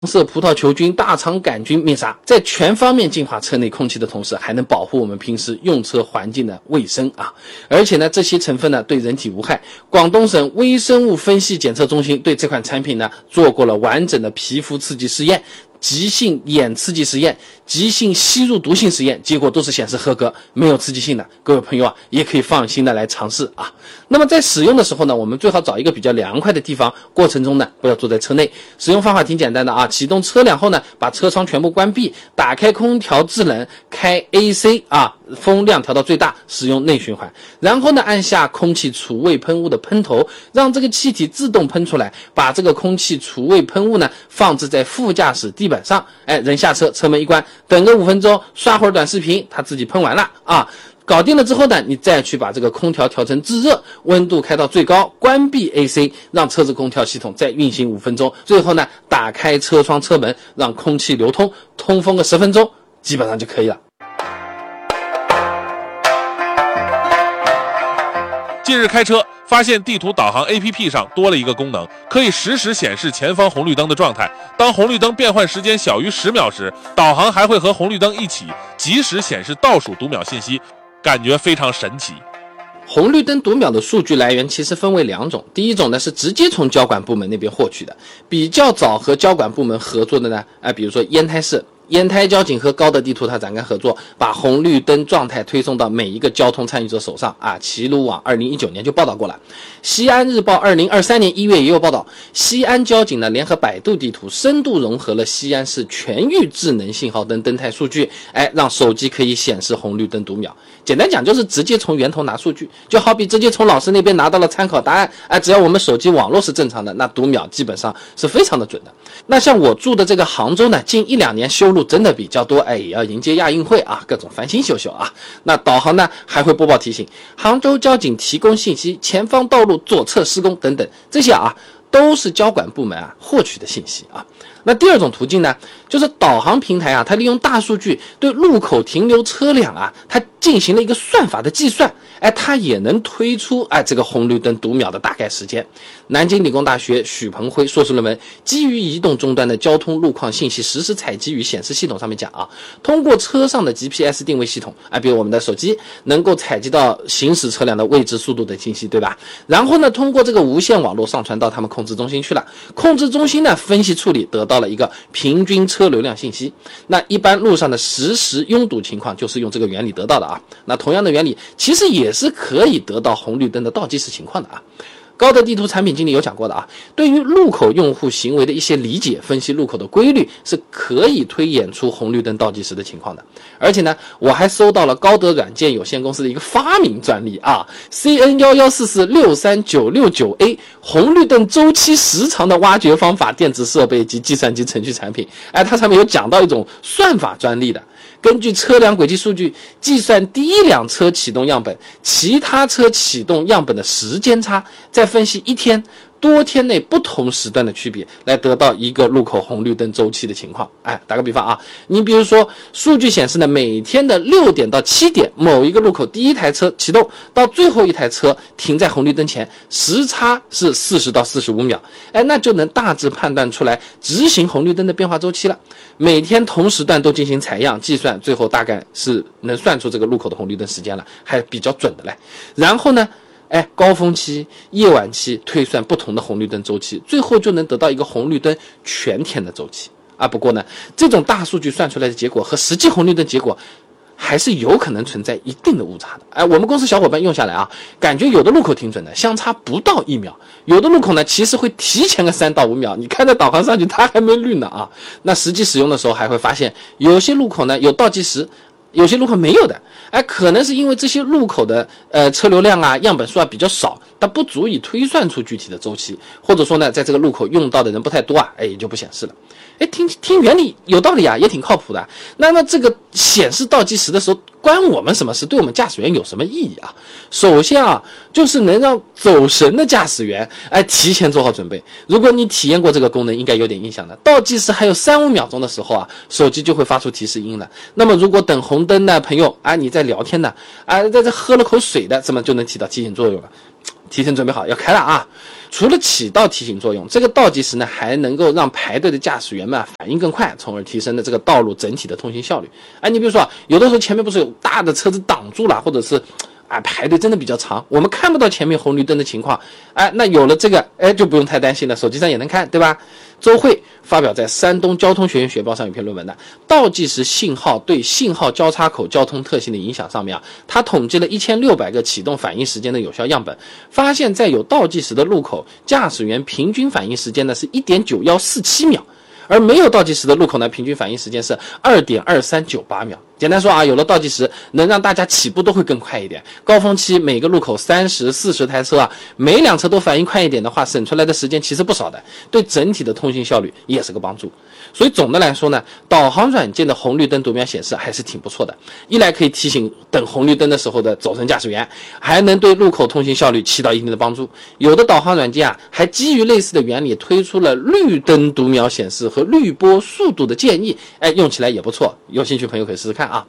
色葡萄球菌、大肠杆菌灭杀，在全方面净化车内空气的同时，还能保护我们平时用车环境的卫生啊！而且呢，这些成分呢对人体无害。广东省微生物分析检测中心对这款产品呢做过了完整的皮肤刺激试验、急性眼刺激实验、急性吸入毒性实验，结果都是显示合格，没有刺激性的。各位朋友啊，也可以放心的来尝试啊。那么在使用的时候呢，我们最好找一个比较凉快的地方，过程中呢不要坐在车内。使用方法挺简单的啊，启动车辆后呢，把车窗全部关闭，打开空调制冷，开 AC 啊，风量调到最大，使用内循环。然后呢，按下空气除味喷雾的喷头，让这个气体自动喷出来，把这个空气除味喷雾呢放置在副驾驶地板上，人下车，车门一关，等个5分钟，刷会儿短视频，它自己喷完了啊。搞定了之后呢，你再去把这个空调调成制热，温度开到最高，关闭 AC， 让车子空调系统再运行5分钟，最后呢，打开车窗车门，让空气流通，通风个10分钟，基本上就可以了。 近日开车发现地图导航 APP 上多了一个功能，可以实时显示前方红绿灯的状态。当红绿灯变换时间小于10秒时，导航还会和红绿灯一起及时显示倒数读秒信息，感觉非常神奇。 红绿灯读秒的数据来源其实分为2种，第一种呢是直接从交管部门那边获取的，比较早和交管部门合作的呢，比如说烟台市。烟台交警和高德地图它展开合作，把红绿灯状态推送到每一个交通参与者手上啊。齐鲁网2019年就报道过了，西安日报2023年1月也有报道，西安交警呢联合百度地图深度融合了西安市全域智能信号灯灯态数据，让手机可以显示红绿灯读秒。简单讲就是直接从源头拿数据，就好比直接从老师那边拿到了参考答案，只要我们手机网络是正常的，那读秒基本上是非常的准的。那像我住的这个杭州呢，近1-2年修路真的比较多，也要迎接亚运会啊，各种翻新修啊。那导航呢还会播报提醒，杭州交警提供信息，前方道路左侧施工等等，这些都是交管部门获取的信息啊。那第二种途径呢，就是导航平台它利用大数据对路口停留车辆它进行了一个算法的计算，它也能推出这个红绿灯读秒的大概时间。南京理工大学许鹏辉硕士论文基于移动终端的交通路况信息实时采集与显示系统上面讲通过车上的 GPS 定位系统比如我们的手机能够采集到行驶车辆的位置、速度等信息，对吧？然后呢，通过这个无线网络上传到他们控制中心去了，控制中心呢分析处理，得到了一个平均车流量信息。那一般路上的实时拥堵情况就是用这个原理得到的那同样的原理其实也是可以得到红绿灯的倒计时情况的高德地图产品经理有讲过的对于路口用户行为的一些理解，分析路口的规律，是可以推演出红绿灯倒计时的情况的。而且呢，我还搜到了高德软件有限公司的一个发明专利CN114463969A 红绿灯周期时长的挖掘方法电子设备及计算机程序产品。它上面有讲到一种算法专利的，根据车辆轨迹数据计算第一辆车启动样本其他车启动样本的时间差，再分析1天多天内不同时段的区别，来得到一个路口红绿灯周期的情况。打个比方你比如说数据显示呢，每天的6点到7点某一个路口第一台车启动到最后一台车停在红绿灯前，时差是40到45秒，那就能大致判断出来执行红绿灯的变化周期了。每天同时段都进行采样计算，最后大概是能算出这个路口的红绿灯时间了，还比较准的嘞。然后呢高峰期、夜晚期推算不同的红绿灯周期，最后就能得到一个红绿灯全天的周期不过呢，这种大数据算出来的结果和实际红绿灯结果还是有可能存在一定的误差的。我们公司小伙伴用下来感觉有的路口挺准的，相差不到1秒，有的路口呢其实会提前个3到5秒，你看在导航上去它还没绿呢那实际使用的时候还会发现，有些路口呢有倒计时，有些路口没有的，可能是因为这些路口的车流量样本数比较少，但不足以推算出具体的周期，或者说呢，在这个路口用到的人不太多也就不显示了。听原理有道理也挺靠谱的。那这个显示倒计时的时候，关我们什么事？对我们驾驶员有什么意义首先就是能让走神的驾驶员提前做好准备。如果你体验过这个功能，应该有点印象的。倒计时还有3-5秒钟的时候手机就会发出提示音了。那么如果等红灯的朋友你在聊天呢在这喝了口水的，这么就能起到提醒作用了。 提前准备好要开了啊。除了起到提醒作用，这个倒计时呢还能够让排队的驾驶员们反应更快，从而提升了这个道路整体的通行效率。你比如说有的时候前面不是有大的车子挡住了，或者是排队真的比较长，我们看不到前面红绿灯的情况，那有了这个就不用太担心了，手机上也能看，对吧？周慧发表在山东交通学院学报上有篇论文的倒计时信号对信号交叉口交通特性的影响上面他统计了1600个启动反应时间的有效样本，发现在有倒计时的路口，驾驶员平均反应时间呢是 1.9147 秒，而没有倒计时的路口呢，平均反应时间是 2.2398 秒。简单说有了倒计时能让大家起步都会更快一点，高峰期每个路口30、40台车每辆车都反应快一点的话，省出来的时间其实不少的，对整体的通行效率也是个帮助。所以总的来说呢，导航软件的红绿灯读秒显示还是挺不错的，一来可以提醒等红绿灯的时候的走神驾驶员，还能对路口通行效率起到一定的帮助。有的导航软件还基于类似的原理推出了绿灯读秒显示和滤波速度的建议，用起来也不错，有兴趣朋友可以试试看啊。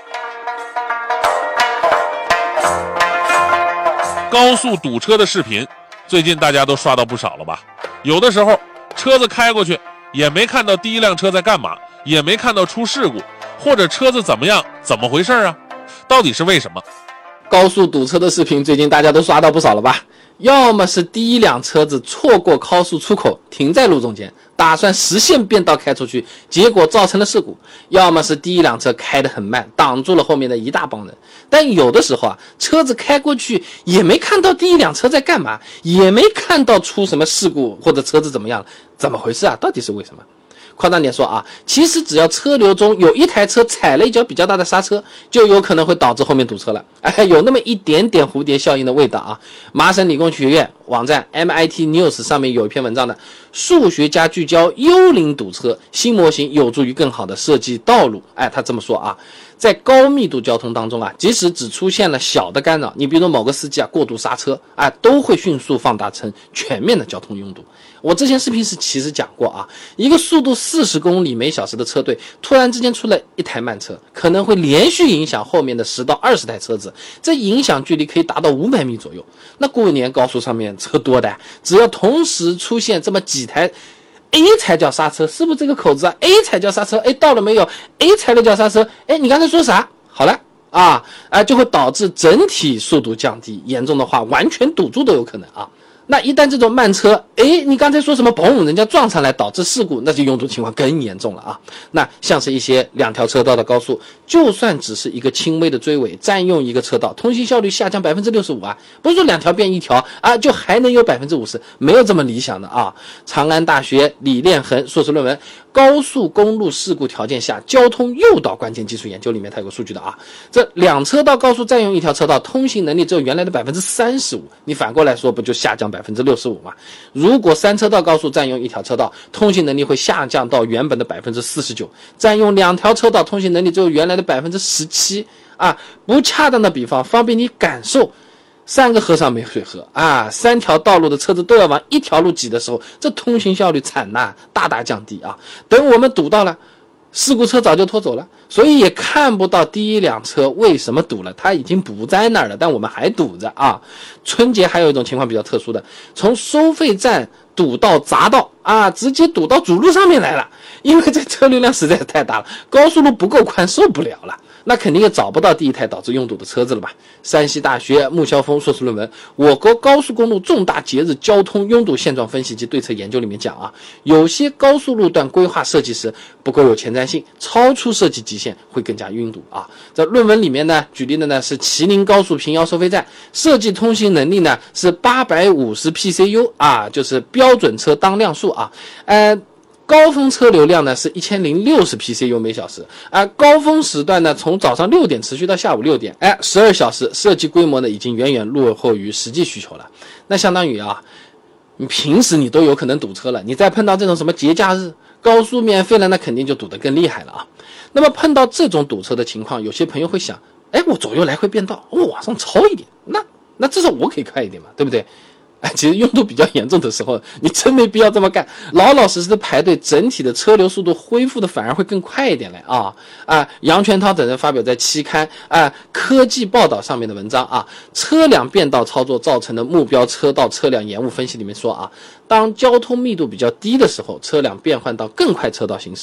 高速堵车的视频最近大家都刷到不少了吧？有的时候车子开过去也没看到第一辆车在干嘛，也没看到出事故，或者车子怎么样，怎么回事啊？到底是为什么？ 高速堵车的视频最近大家都刷到不少了吧？要么是第一辆车子错过高速出口停在路中间，打算实线变道开出去，结果造成了事故；要么是第一辆车开得很慢，挡住了后面的一大帮人。但有的时候车子开过去也没看到第一辆车在干嘛，也没看到出什么事故或者车子怎么样，怎么回事到底是为什么？夸张点说其实只要车流中有一台车踩了一脚比较大的刹车，就有可能会导致后面堵车了。有那么一点点蝴蝶效应的味道麻省理工学院网站 MIT News 上面有一篇文章的，数学家聚焦幽灵堵车，新模型有助于更好的设计道路。他这么说在高密度交通当中即使只出现了小的干扰，你比如某个司机过度刹车都会迅速放大成全面的交通拥堵。我之前视频是其实讲过一个速度40公里每小时的车队突然之间出了一台慢车，可能会连续影响后面的10到20台车子，这影响距离可以达到500米左右。那过年高速上面车多的，只要同时出现这么几台A 踩脚刹车，是不是这个口子A 踩脚刹车，到了没有 A 踩了脚刹车，你刚才说啥？好了就会导致整体速度降低，严重的话完全堵住都有可能那一旦这种慢车，你刚才说什么嘣，人家撞上来导致事故，那就拥堵情况更严重了那像是一些2条车道的高速，就算只是一个轻微的追尾，占用一个车道，通行效率下降 65%不是说2条变1条就还能有 50%， 没有这么理想的长安大学李炼恒硕士论文《高速公路事故条件下交通诱导关键技术研究》里面它有个数据的这2车道高速占用1条车道，通行能力只有原来的 35%， 你反过来说不就下降 65%吗？如果3车道高速占用1条车道，通行能力会下降到原本的 49%， 占用2条车道，通行能力只有原来的 17%不恰当的比方方便你感受3个和尚没水喝3条道路的车子都要往1条路挤的时候，这通行效率惨大大降低等我们堵到了，事故车早就拖走了，所以也看不到第一辆车为什么堵了，它已经不在那儿了，但我们还堵着春节还有一种情况比较特殊的，从收费站堵到匝道直接堵到主路上面来了，因为这车流量实在是太大了，高速路不够宽，受不了了。那肯定也找不到第一台导致拥堵的车子了吧？山西大学穆霄峰硕士论文《我国高速公路重大节日交通拥堵现状分析及对策研究》里面讲有些高速路段规划设计时不够有前瞻性，超出设计极限会更加拥堵在论文里面呢，举例的呢是吉林高速平遥收费站，设计通行能力呢是850 PCU 就是标准车当量数高峰车流量呢是1060 PCU 每小时高峰时段呢从早上6点持续到下午6点12小时，设计规模呢已经远远落后于实际需求了。那相当于你平时你都有可能堵车了，你再碰到这种什么节假日高速免费了，那肯定就堵得更厉害了那么碰到这种堵车的情况，有些朋友会想我左右来回变道我往上超一点，那至少我可以快一点嘛，对不对？ 其实拥堵比较严重的时候，你真没必要这么干，老老实实的排队，整体的车流速度恢复的反而会更快一点嘞杨全涛等人发表在期刊科技报道上面的文章车辆变道操作造成的目标车道车辆延误分析里面说当交通密度比较低的时候，车辆变换到更快车道行驶，